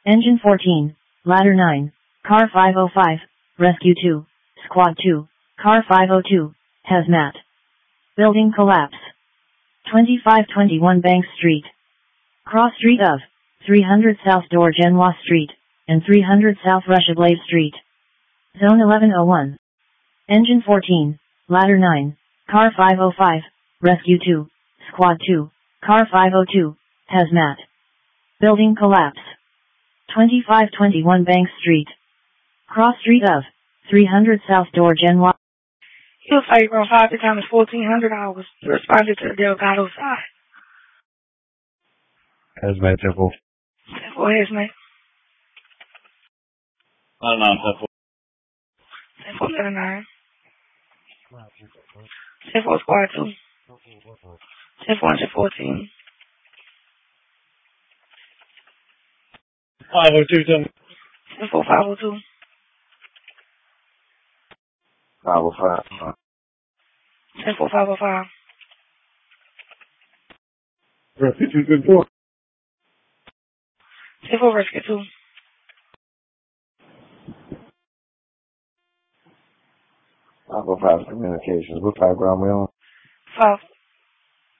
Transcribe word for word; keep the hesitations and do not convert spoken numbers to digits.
Engine fourteen, Ladder nine, Car five oh five, Rescue two, Squad two, Car five oh two, Hazmat. Building collapse. twenty-five twenty-one Bank Street. Cross street of three hundred South Door Genois Street, and three hundred South Rushablave Street. Zone eleven oh one. Engine fourteen, Ladder nine, Car five oh five, Rescue two, Squad two, Car five oh two, Hazmat. Building collapse. twenty-five twenty-one Bank Street. Cross street of three hundred South Door Genois. Hill Site Room five times fourteen hundred hours. Responded to the Delgado side. Hazmat Temple. Temple Hazmat. Ladder nine, Temple. Temple Ladder nine. Temple Squad two. Temple Engine fourteen. five oh two, Temple. Temple five oh two. five oh five. Temple five oh five. Rescue two, good four. Temple Rescue two. five oh five Communications. What type ground we on? Five.